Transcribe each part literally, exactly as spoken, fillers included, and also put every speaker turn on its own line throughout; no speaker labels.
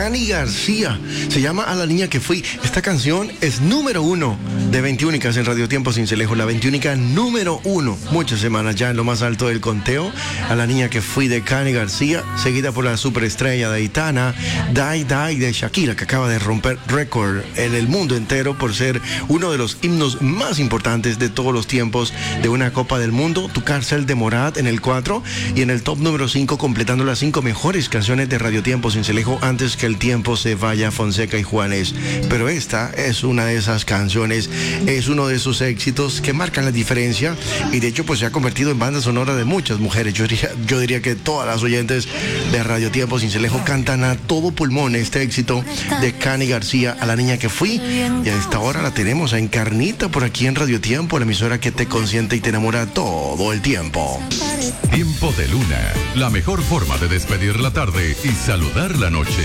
Cani García. Se llama A la niña que fui. Esta canción es número uno de veintiúnicas en Radio Tiempo Cincelejo. La veintiúnica número uno. Muchas semanas ya en lo más alto del conteo. A la niña que fui de Cani García, seguida por la superestrella de Aitana, Die Die de Shakira, que acaba de romper récord en el mundo entero por ser uno de los himnos más importantes de todos los tiempos de una Copa del Mundo. Tu cárcel de Morat en el cuatro y en el top número cinco, completando las cinco mejores canciones de Radio Tiempo Cincelejo antes que el tiempo se vaya, Fonseca y Juanes. Pero esta es una de esas canciones, es uno de esos éxitos que marcan la diferencia y de hecho pues se ha convertido en banda sonora de muchas mujeres. Yo diría, yo diría que todas las oyentes de Radio Tiempo Cincelejo cantan a todo pulmón este éxito de Cani García, A la niña que fui, y a esta hora la tenemos a Encarnita por aquí en Radio Tiempo, la emisora que te consiente y te enamora todo el tiempo.
Tiempo de Luna, la mejor forma de despedir la tarde y saludar la noche.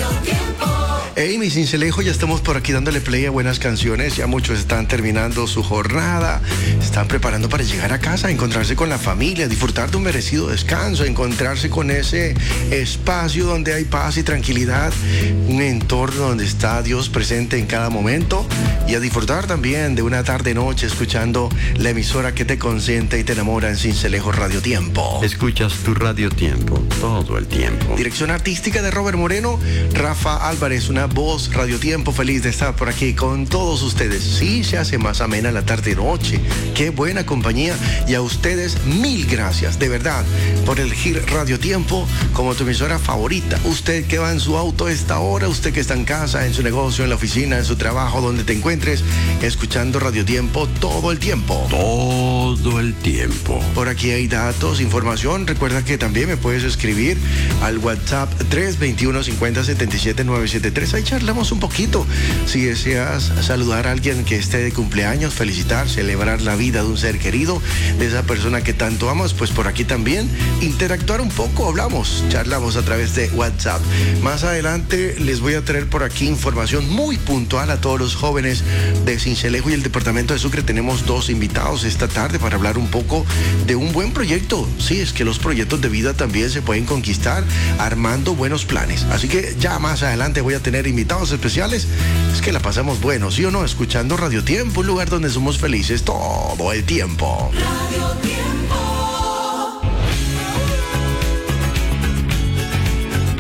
Hey, mi Cincelejo, ya estamos por aquí dándole play a buenas canciones. Ya muchos están terminando su jornada, están preparando para llegar a casa, encontrarse con la familia, disfrutar de un merecido descanso, encontrarse con ese espacio donde hay paz y tranquilidad, un entorno donde está Dios presente en cada momento, y a disfrutar también de una tarde-noche escuchando la emisora que te consiente y te enamora en Cincelejo Radio Tiempo.
Escuchas tu Radio Tiempo todo el tiempo.
Dirección artística de Robert Moreno, Rafa Álvarez, una voz Radio Tiempo, feliz de estar por aquí con todos ustedes. Sí, se hace más amena la tarde-noche. Qué buena compañía, y a ustedes mil gracias, de verdad, por elegir Radio Tiempo como tu emisora favorita. Usted que va en su auto a esta hora, usted que está en casa, en su negocio, en la oficina, en su trabajo, donde te encuentres, escuchando Radio Tiempo todo el tiempo.
Todo el tiempo.
Por aquí hay datos, información. Recuerda que también me puedes escribir al WhatsApp tres dos uno, cinco cero, siete siete nueve siete tres. Ahí charlamos un poquito. Si deseas saludar a alguien que esté de cumpleaños, felicitar, celebrar la vida de un ser querido, de esa persona que tanto amas, pues por aquí también interactuar un poco, hablamos, charlamos a través de WhatsApp. Más adelante les voy a traer por aquí información muy puntual a todos los jóvenes de Cincelejo y el departamento de Sucre. Tenemos dos invitados esta tarde para hablar un poco de un buen proyecto. Sí, es que los proyectos de vida también se pueden conquistar armando buenos planes. Así que ya más adelante voy a tener invitados especiales. Es que la pasamos bueno, ¿sí o no? Escuchando Radio Tiempo, un lugar donde somos felices todo el tiempo.
Radio Tiempo.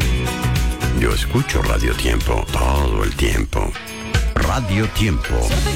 Yo escucho Radio Tiempo todo el tiempo. Radio Tiempo.